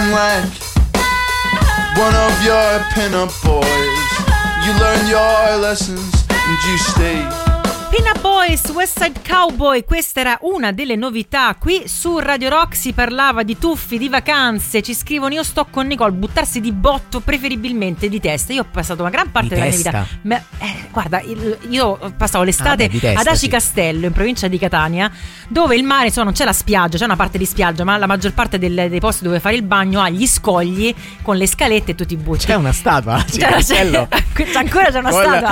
I'm like one of your pin-up boys. You learn your lessons and you stay. Pin-Up Boys, West Side Cowboy, questa era una delle novità. Qui su Radio Rock si parlava di tuffi, di vacanze. Ci scrivono: io sto con Nicole, buttarsi di botto, preferibilmente di testa. Io ho passato una gran parte della mia vita. Guarda, io passavo l'estate ad Aci Castello, in provincia di Catania, dove il mare, insomma, non c'è la spiaggia, c'è una parte di spiaggia, ma la maggior parte dei posti dove fare il bagno ha gli scogli con le scalette e tutti i butti. C'è una statua a Aci Castello. C'è una statua.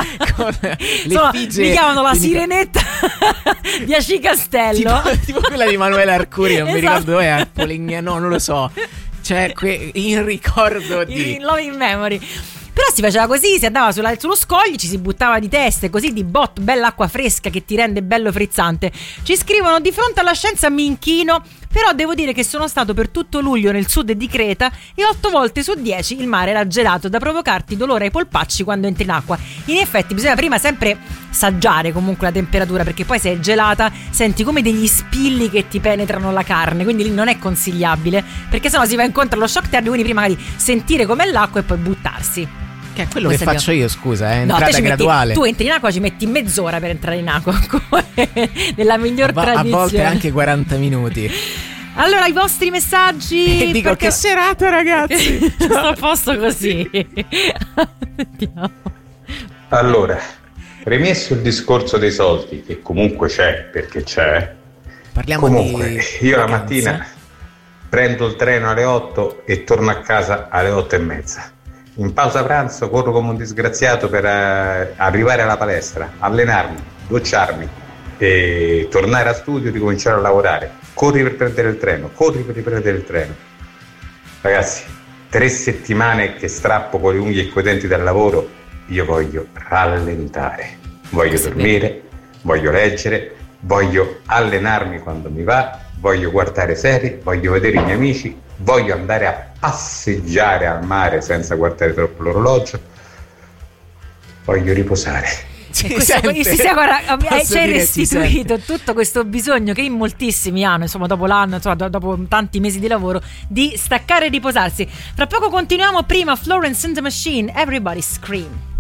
Mi chiamano la sirenetta di Aci Castello, tipo quella di Emanuele Arcuri, non mi ricordo dove è, a Polignano, non lo so, cioè in ricordo di in Love in Memory. Però si faceva così, si andava sullo scoglio, ci si buttava di testa, così di botto, bella acqua fresca che ti rende bello frizzante. Ci scrivono: di fronte alla scienza mi inchino, però devo dire che sono stato per tutto luglio nel sud di Creta e 8 volte su 10 il mare era gelato da provocarti dolore ai polpacci quando entri in acqua. In effetti bisogna prima sempre saggiare comunque la temperatura, perché poi se è gelata senti come degli spilli che ti penetrano la carne, quindi lì non è consigliabile, perché sennò si va incontro allo shock thermico, quindi prima magari sentire com'è l'acqua e poi buttarsi. Che è quello che faccio io, scusa, è entrata graduale. Tu entri in acqua, ci metti mezz'ora per entrare in acqua, nella miglior tradizione. A volte anche 40 minuti. Allora, i vostri messaggi. E dico perché... che serata, ragazzi. Sto a posto così. Andiamo. Allora, premesso il discorso dei soldi, che comunque c'è, perché c'è. Parliamo comunque, io la mattina prendo il treno alle 8 e torno a casa alle 8:30. In pausa pranzo corro come un disgraziato per arrivare alla palestra, allenarmi, docciarmi e tornare a studio e ricominciare a lavorare. Corri per prendere il treno, corri per riprendere il treno. Ragazzi, 3 settimane che strappo con le unghie e coi denti dal lavoro, io voglio rallentare. Voglio dormire, voglio leggere, voglio allenarmi quando mi va, voglio guardare serie, voglio vedere i miei amici, voglio andare a passeggiare al mare senza guardare troppo l'orologio, voglio riposare. Ci hai restituito tutto questo bisogno che in moltissimi hanno, insomma, dopo l'anno, insomma, dopo tanti mesi di lavoro, di staccare e riposarsi. Tra poco continuiamo. Prima Florence and the Machine, Everybody Scream.